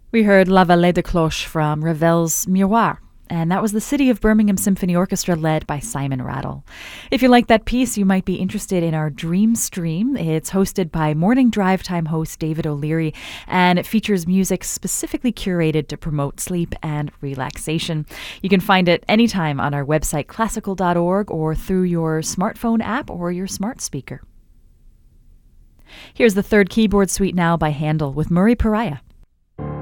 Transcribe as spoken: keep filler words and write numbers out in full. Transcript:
We heard La Vallée de Cloche from Ravel's Miroir, and that was the City of Birmingham Symphony Orchestra led by Simon Rattle. If you like that piece, you might be interested in our Dream Stream. It's hosted by Morning Drive Time host David O'Leary, and it features music specifically curated to promote sleep and relaxation. You can find it anytime on our website classical dot org or through your smartphone app or your smart speaker. Here's the third keyboard suite now by Handel with Murray Pariah.